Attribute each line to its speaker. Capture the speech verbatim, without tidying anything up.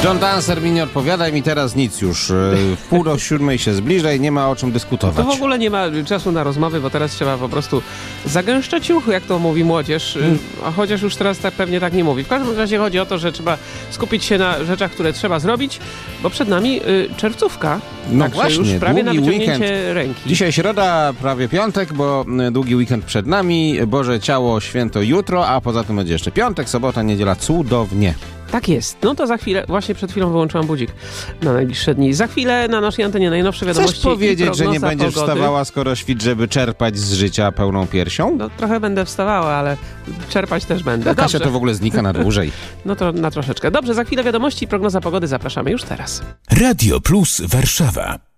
Speaker 1: John Dancer mi nie odpowiadaj mi teraz nic już. W pół do siódmej się zbliża i nie ma o czym dyskutować.
Speaker 2: To w ogóle nie ma czasu na rozmowy, bo teraz trzeba po prostu zagęszczać uch, jak to mówi młodzież, hmm. a chociaż już teraz tak pewnie tak nie mówi. W każdym razie chodzi o to, że trzeba skupić się na rzeczach, które trzeba zrobić, bo przed nami y, czerwcówka.
Speaker 1: No
Speaker 2: Także
Speaker 1: właśnie,
Speaker 2: już prawie na
Speaker 1: długi
Speaker 2: wyciągnięcie
Speaker 1: weekend.
Speaker 2: ręki.
Speaker 1: Dzisiaj środa, prawie piątek, bo długi weekend przed nami, Boże Ciało, święto jutro, a poza tym będzie jeszcze piątek, sobota, niedziela, cudownie.
Speaker 2: Tak jest. No to za chwilę, właśnie przed chwilą wyłączyłam budzik na najbliższe dni. Za chwilę na naszej antenie najnowsze wiadomości.
Speaker 1: Chcesz powiedzieć, że nie będziesz
Speaker 2: pogody.
Speaker 1: wstawała skoro świt, żeby czerpać z życia pełną piersią?
Speaker 2: No trochę będę wstawała, ale czerpać też będę.
Speaker 1: Kasia to w ogóle znika na dłużej.
Speaker 2: No to na troszeczkę. Dobrze, za chwilę wiadomości i prognoza pogody zapraszamy już teraz.
Speaker 3: Radio Plus Warszawa.